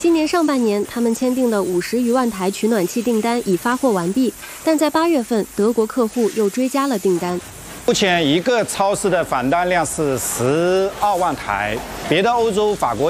今年上半年，他们签订的50余万台取暖器订单已发货完毕，但在8月份，德国客户又追加了订单。 目前一个超市的返单量是12万台，别的欧洲、法国。